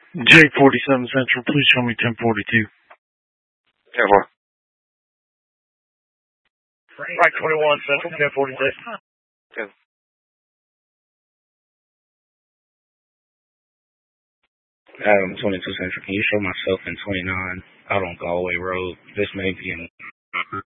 J47 Central, please show me 1042. Yeah, what? Right 21 Central, 1046. Yeah. Adam, 22 Central. Can you show myself in 29 out on Galway Road? This may be in